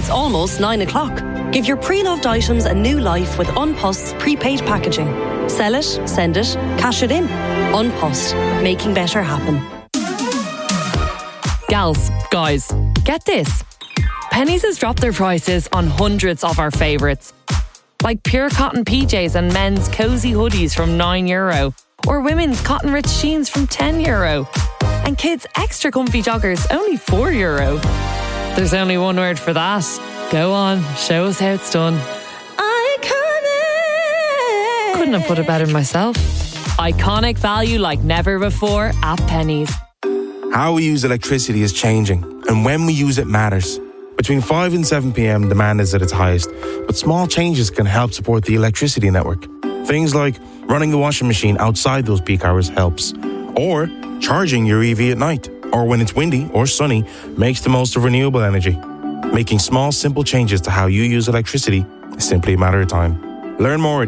It's almost 9 o'clock. Give your pre-loved items a new life with Unpost's prepaid packaging. Sell it, send it, cash it in. Unpost, making better happen. Gals, guys, get this. Penneys has dropped their prices on hundreds of our favourites. Like pure cotton PJs and men's cosy hoodies from €9. Or women's cotton rich jeans from €10. And kids' extra comfy joggers only €4. There's only one word for that. Go on, show us how it's done. Iconic! Couldn't have put it better myself. Iconic value like never before at Penneys. How we use electricity is changing, and when we use it matters. Between 5 and 7 p.m, demand is at its highest, but small changes can help support the electricity network. Things like running the washing machine outside those peak hours helps, or charging your EV at night, or when it's windy or sunny, makes the most of renewable energy. Making small, simple changes to how you use electricity is simply a matter of time. Learn more at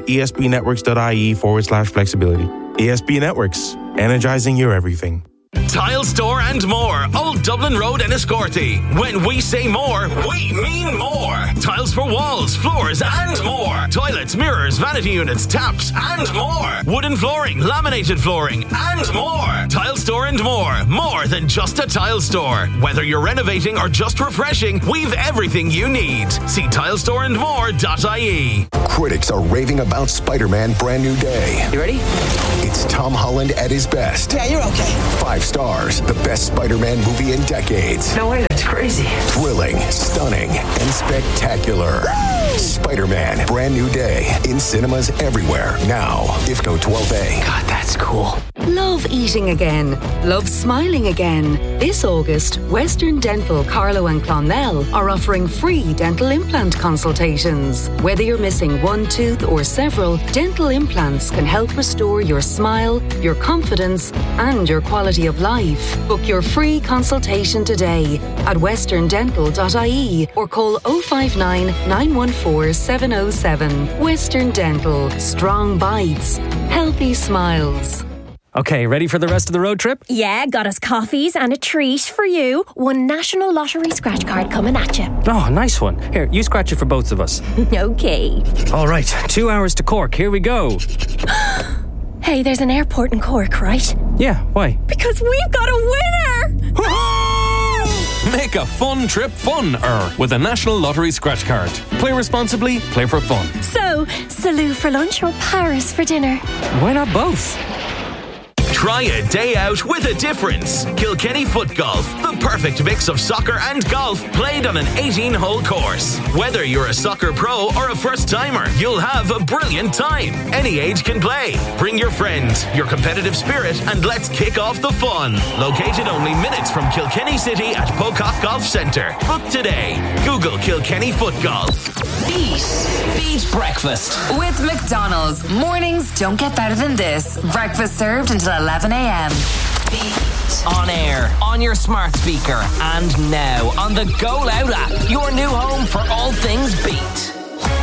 espnetworks.ie/flexibility. ESB Networks, energizing your everything. Tile Store and More, Old Dublin Road in Escorty. When we say more, we mean more. Tiles for walls, floors and more. Toilets, mirrors, vanity units, taps and more. Wooden flooring, laminated flooring and more. Tile Store and More. More than just a tile store. Whether you're renovating or just refreshing, we've everything you need. See tilestoreandmore.ie. Critics are raving about Spider-Man Brand New Day. You ready? It's Tom Holland at his best. Yeah, you're okay. 5 stars, the best Spider-Man movie in decades. No way, that's crazy. Thrilling, stunning, and spectacular. Spider-Man Brand New Day in cinemas everywhere now. IFCO 12A. God, that's cool. Love eating again. Love smiling again. This August, Western Dental Carlow and Clonmel are offering free dental implant consultations. Whether you're missing one tooth or several, dental implants can help restore your smile, your confidence, and your quality of life. Book your free consultation today at westerndental.ie or call 059 914 707. Western Dental. Strong bites. Healthy smiles. Okay, ready for the rest of the road trip? Yeah, got us coffees and a treat for you. One National Lottery scratch card coming at you. Oh, nice one. Here, you scratch it for both of us. Okay. All right, 2 hours to Cork. Here we go. Hey, there's an airport in Cork, right? Yeah, why? Because we've got a winner! Make a fun trip fun-er with a National Lottery scratch card. Play responsibly, play for fun. So, Salou for lunch or Paris for dinner? Why not both? Try a day out with a difference. Kilkenny Foot Golf, the perfect mix of soccer and golf played on an 18-hole course. Whether you're a soccer pro or a first-timer, you'll have a brilliant time. Any age can play. Bring your friends, your competitive spirit, and let's kick off the fun. Located only minutes from Kilkenny City at Pocock Golf Centre. Book today. Google Kilkenny Foot Golf. Beat breakfast. With McDonald's. Mornings don't get better than this. Breakfast served until 11 a.m. Beat. On air, on your smart speaker, and now on the Go Loud app. Your new home for all things Beat.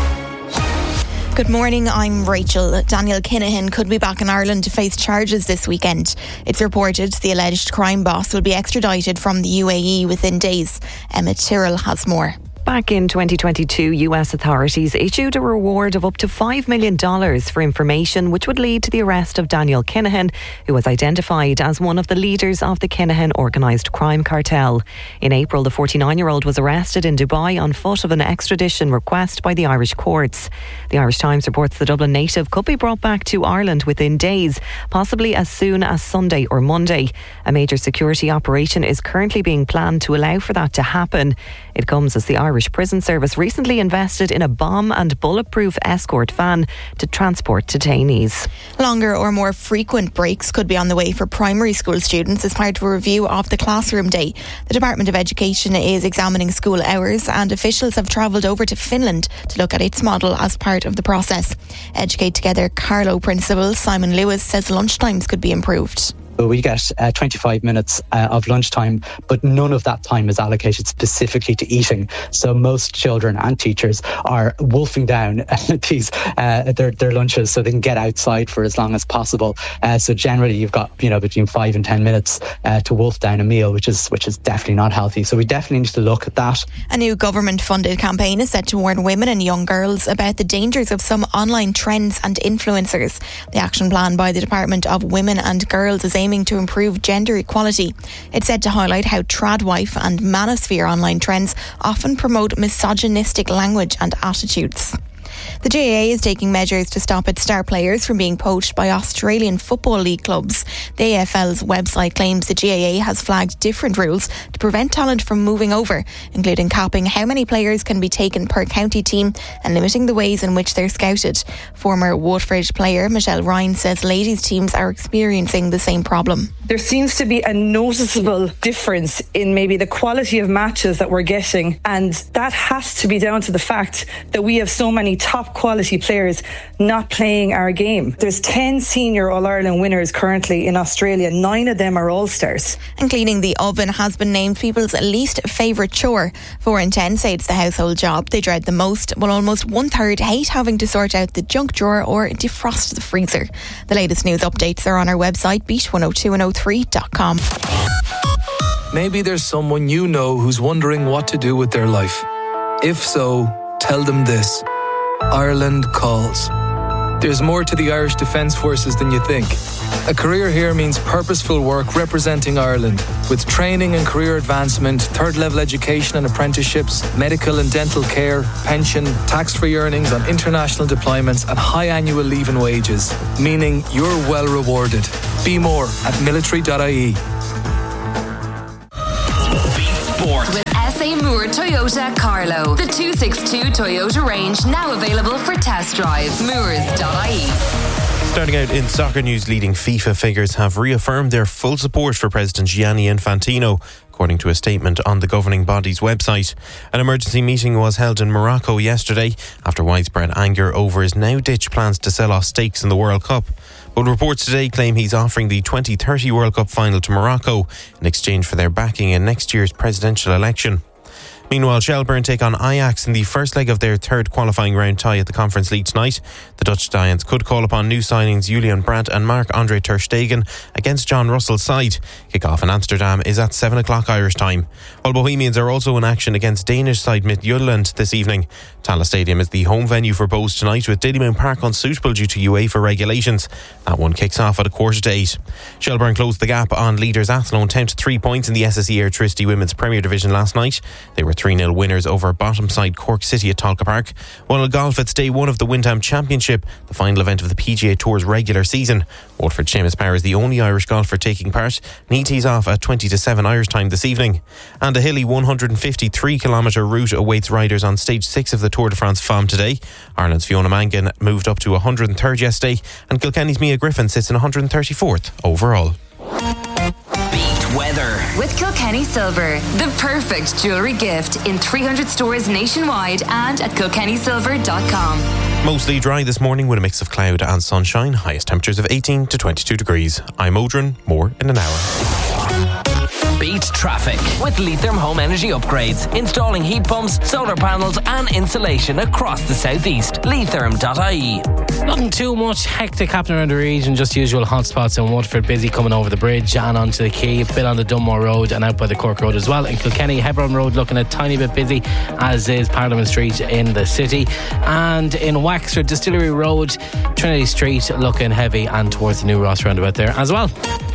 Good morning, I'm Rachel. Daniel Kinahan could be back in Ireland to face charges this weekend. It's reported the alleged crime boss will be extradited from the UAE within days. Emma Tyrrell has more. Back in 2022, US authorities issued a reward of up to $5 million for information which would lead to the arrest of Daniel Kinahan, who was identified as one of the leaders of the Kinahan organised crime cartel. In April, the 49-year-old was arrested in Dubai on foot of an extradition request by the Irish courts. The Irish Times reports the Dublin native could be brought back to Ireland within days, possibly as soon as Sunday or Monday. A major security operation is currently being planned to allow for that to happen. It comes as the Irish Prison Service recently invested in a bomb and bulletproof escort van to transport detainees. Longer or more frequent breaks could be on the way for primary school students as part of a review of the classroom day. The Department of Education is examining school hours, and officials have travelled over to Finland to look at its model as part of the process. Educate Together Carlow principal Simon Lewis says lunchtimes could be improved. but we get 25 minutes of lunchtime, but none of that time is allocated specifically to eating. So most children and teachers are wolfing down their lunches so they can get outside for as long as possible. So generally you've got between 5 and 10 minutes to wolf down a meal, which is definitely not healthy. So we definitely need to look at that. A new government-funded campaign is set to warn women and young girls about the dangers of some online trends and influencers. The action plan by the Department of Women and Girls is aiming to improve gender equality. It's said to highlight how tradwife and manosphere online trends often promote misogynistic language and attitudes. The GAA is taking measures to stop its star players from being poached by Australian Football League clubs. The AFL's website claims the GAA has flagged different rules to prevent talent from moving over, including capping how many players can be taken per county team and limiting the ways in which they're scouted. Former Watford player Michelle Ryan says ladies' teams are experiencing the same problem. There seems to be a noticeable difference in maybe the quality of matches that we're getting, and that has to be down to the fact that we have so many top quality players not playing our game. There's 10 senior All-Ireland winners currently in Australia. 9 of them are All-Stars. And cleaning the oven has been named people's least favourite chore. 4 in 10 say it's the household job they dread the most, while almost 1/3 hate having to sort out the junk drawer or defrost the freezer. The latest news updates are on our website, beat102103.com. Maybe there's someone you know who's wondering what to do with their life. If so, tell them this. Ireland calls. There's more to the Irish Defence Forces than you think. A career here means purposeful work representing Ireland, with training and career advancement, third-level education and apprenticeships, medical and dental care, pension, tax-free earnings on international deployments and high annual leave and wages, meaning you're well rewarded. Be more at military.ie. With SA Moore Toyota Carlo. The 262 Toyota range now available for test drive. Moores.ie. Starting out in soccer news, leading FIFA figures have reaffirmed their full support for President Gianni Infantino, according to a statement on the governing body's website. An emergency meeting was held in Morocco yesterday after widespread anger over his now-ditched plans to sell off stakes in the World Cup. But reports today claim he's offering the 2030 World Cup final to Morocco in exchange for their backing in next year's presidential election. Meanwhile, Shelbourne take on Ajax in the first leg of their third qualifying round tie at the Conference League tonight. The Dutch Giants could call upon new signings Julian Brandt and Marc-Andre ter Stegen against John Russell's side. Kick-off in Amsterdam is at 7 o'clock Irish time. While Bohemians are also in action against Danish side Midtjylland this evening. Tallaght Stadium is the home venue for Bows tonight, with Dalymount Park unsuitable due to UEFA regulations. That one kicks off at 7:45. Shelbourne closed the gap on leaders Athlone down to 3 points in the SSE Airtricity Women's Premier Division last night. They were 3-0 winners over bottom side Cork City at Tolka Park. While golf, it's day one of the Windham Championship, the final event of the PGA Tour's regular season. Waterford Seamus Power is the only Irish golfer taking part, and he tees off at 7 Irish time this evening. And a hilly 153-kilometre route awaits riders on stage 6 of the Tour de France FOM today. Ireland's Fiona Mangan moved up to 103rd yesterday, and Kilkenny's Mia Griffin sits in 134th overall. Beat weather with Kilkenny Silver, the perfect jewellery gift in 300 stores nationwide and at kilkennysilver.com. Mostly dry this morning with a mix of cloud and sunshine. Highest temperatures of 18 to 22 degrees. I'm Odrin. More in an hour. Beat traffic with Leitrim Home Energy Upgrades. Installing heat pumps, solar panels and insulation across the southeast. Leitrim.ie. Nothing too much hectic happening around the region, just usual hotspots in Waterford, busy coming over the bridge and onto the quay, a bit on the Dunmore Road and out by the Cork Road as well. In Kilkenny, Hebron Road looking a tiny bit busy, as is Parliament Street in the city. And in Wexford, Distillery Road, Trinity Street looking heavy, and towards the New Ross roundabout there as well.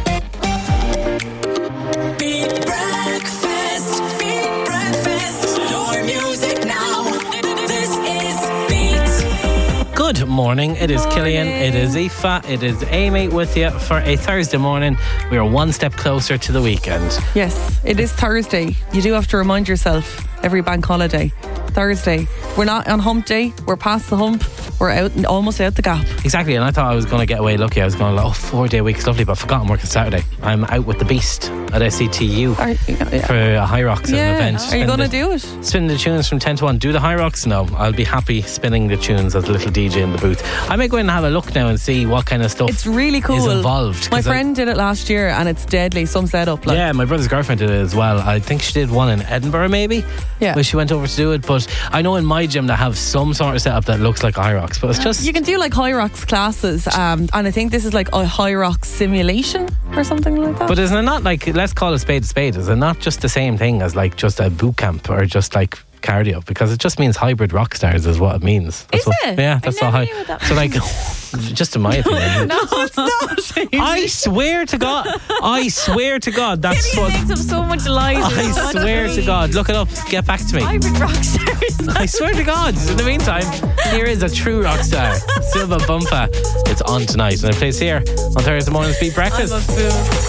Good morning, it is Killian, it is Aoife, it is Amy with you for a Thursday morning. We are one step closer to the weekend. Yes, it is Thursday. You do have to remind yourself every bank holiday. Thursday. We're not on hump day, we're past the hump. we're almost out the gap. Exactly, and I thought I was going to get away lucky. I was going, 4-day week's lovely, but I forgot I'm working Saturday. I'm out with the beast at SCTU for a High Rocks event. Are you going to do it? Spin the tunes from 10 to 1. Do the High Rocks? No, I'll be happy spinning the tunes as a little DJ in the booth. I may go in and have a look now and see what kind of stuff it's really cool. is involved. My friend did it last year and it's deadly. Some setup. Yeah, my brother's girlfriend did it as well. I think she did one in Edinburgh maybe. Yeah. Where she went over to do it. But I know in my gym they have some sort of setup that looks like High Rocks. But it's just... You can do like High Rocks classes. And I think this is like a High Rocks simulation or something like that. But isn't it not like, let's call a spade, is it not just the same thing as like just a boot camp or just like cardio? Because it just means hybrid rock stars is what it means. Is it? Yeah, that's all high. So like, just in my opinion. No, it's not. I swear to God, that's what... makes up so much lies. I swear to God, look it up, get back to me. Hybrid rock stars. I swear to God. In the meantime, here is a true rock star, Silva Bumpa. It's on tonight and it plays here on Thursday morning's Beat Breakfast.